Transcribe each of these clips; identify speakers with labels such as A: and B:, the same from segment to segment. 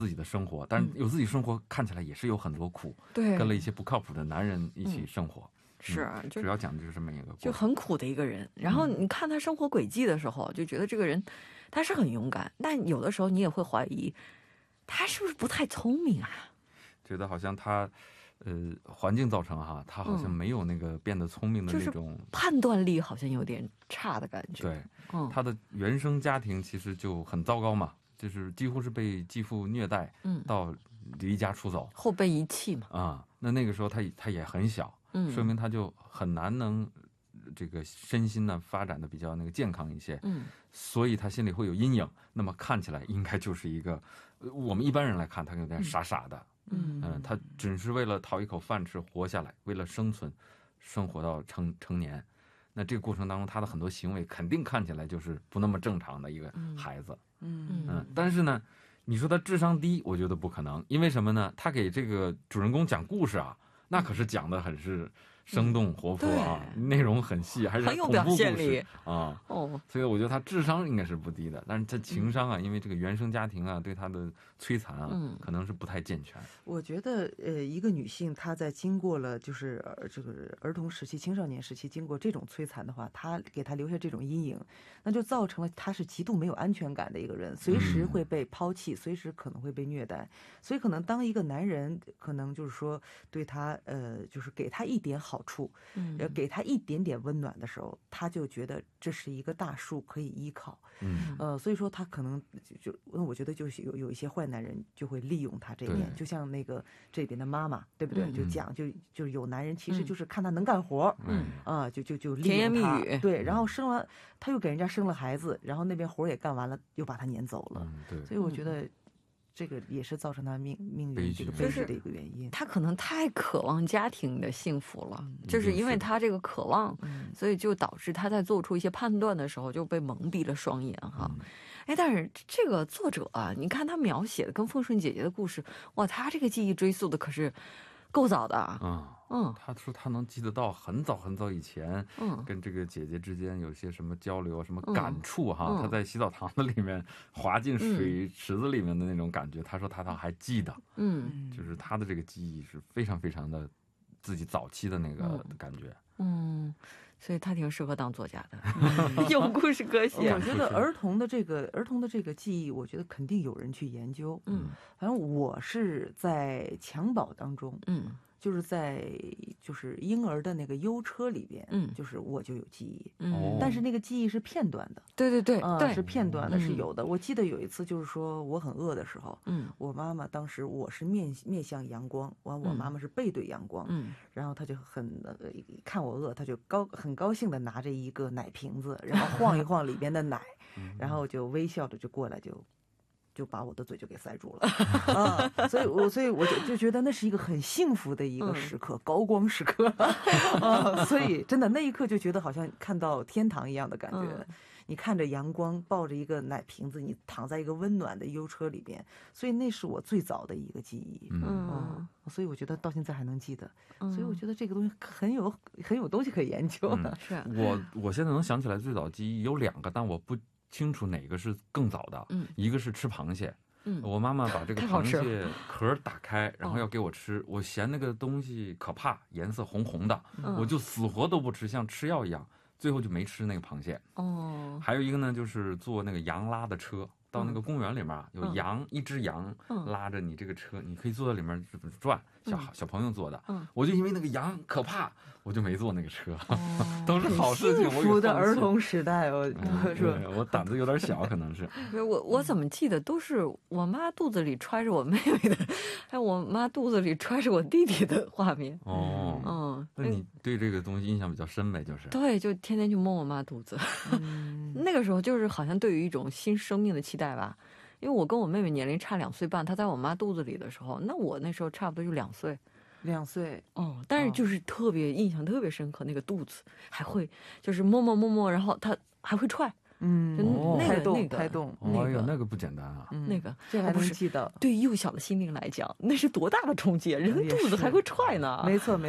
A: 自己的生活，但是有自己生活看起来也是有很多苦，
B: 对，
A: 跟了一些不靠谱的男人一起生活。
B: 是就
A: 主要讲的就是这么一个过程，
B: 就很苦的一个人。然后你看他生活轨迹的时候，就觉得这个人他是很勇敢，但有的时候你也会怀疑他是不是不太聪明啊？
A: 觉得好像他环境造成哈，他好像没有那个变得聪明的那种、
B: 判断力好像有点差的感觉。
A: 对，他的原生家庭其实就很糟糕嘛，就是几乎是被继父虐待，到离家出走，
B: 后被遗弃嘛。
A: 啊，那个时候他也很小，说明他就很难能这个身心呢发展的比较那个健康一些，所以他心里会有阴影。那么看起来应该就是一个我们一般人来看他有点傻傻的，他只是为了讨一口饭吃活下来，为了生存生活到成年。那这个过程当中他的很多行为肯定看起来就是不那么正常的一个孩子。但是呢你说他智商低，我觉得不可能，因为什么呢？他给这个主人公讲故事啊，那可是讲的很是生动活泼啊，内容很细，还是
B: 很有表现力
A: 啊。所以我觉得他智商应该是不低的，但是他情商啊，因为这个原生家庭啊对他的摧残啊，可能是不太健全。
C: 我觉得一个女性她在经过了就是这个儿童时期、青少年时期经过这种摧残的话，她给她留下这种阴影，那就造成了她是极度没有安全感的一个人，随时会被抛弃，随时可能会被虐待。所以可能当一个男人可能就是说对她就是给她一点好处，给她一点点温暖的时候，她就觉得这是一个大树可以依靠。所以说她可能我觉得就是有一些坏男人就会利用她这一点，就像那个这边的妈妈，对不对？就讲就是有男人其实就是看她能干活，就利用她，对，然后她又给人家生了孩子，然后那边活也干完了，又把她撵走了。所以我觉得这个也是造成他命运这个悲剧的一个原因。
B: 他可能太渴望家庭的幸福了，就是因为他这个渴望，所以就导致他在做出一些判断的时候就被蒙蔽了双眼哈。但是这个作者啊，你看他描写的跟凤顺姐姐的故事，哇，他这个记忆追溯的可是够早的啊。
A: 他说他能记得到很早很早以前，跟这个姐姐之间有些什么交流，什么感触哈。他在洗澡堂子里面滑进水池子里面的那种感觉，他说他倒还记得。就是他的这个记忆是非常非常的自己早期的那个感觉。
B: 所以他挺适合当作家的，有故事可写。
C: 我觉得儿童的这个记忆，我觉得肯定有人去研究。反正我是在襁褓当中，就是在婴儿的那个优车里边，就是我就有记忆，但是那个记忆是片段的，对，是片段的，是有的。我记得有一次就是说我很饿的时候，我妈妈当时我是面向阳光，我妈妈是背对阳光，然后她就看我饿，她就很高兴的拿着一个奶瓶子，然后晃一晃里边的奶，然后就微笑着就过来就把我的嘴就给塞住了所以我就觉得那是一个很幸福的一个时刻，高光时刻所以真的那一刻就觉得好像看到天堂一样的感觉。你看着阳光，抱着一个奶瓶子，你躺在一个温暖的优车里边，所以那是我最早的一个记忆。所以我觉得到现在还能记得，所以我觉得这个东西很有东西可以研究。
B: 是
A: 我现在能想起来最早记忆有2个，但我不清楚哪个是更早的。一个是吃螃蟹，我妈妈把这个螃蟹壳打开，然后要给我吃，我嫌那个东西可怕，颜色红红的，我就死活都不吃，像吃药一样，最后就没吃那个螃蟹。还有一个呢，就是坐那个羊拉的车，到那个公园里面有羊，一只羊拉着你这个车，你可以坐在里面转，小朋友坐的。我就因为那个羊可怕，我就没坐那个车。都是好事情，
C: 幸福的儿童时代。
A: 我胆子有点小，可能是。
B: 我怎么记得都是我妈肚子里揣着我妹妹的，还有我妈肚子里揣着我弟弟的画面。
A: 那你对这个东西印象比较深呗？就是
B: 对，就天天就摸我妈肚子。那个时候就是好像对于一种新生命的期待吧，因为我跟我妹妹年龄差2岁半，她在我妈肚子里的时候，那我那时候差不多就2岁。但是就是特别印象特别深刻，那个肚子还会就是摸，然后她还会踹。
C: 胎动，
A: 那个不简单啊。
B: 那个
C: 这还能记得，
B: 对幼小的心灵来讲，那是多大的冲击，人肚子还会踹呢。
C: 没错。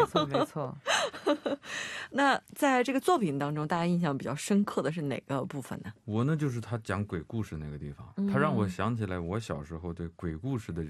B: 那在这个作品当中，大家印象比较深刻的是哪个部分呢？
A: 我呢，就是他讲鬼故事那个地方，他让我想起来我小时候对鬼故事的